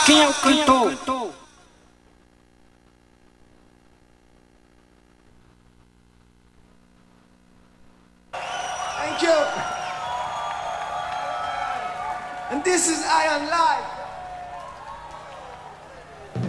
Quem é o cantor? Thank you. And this is Iron Live.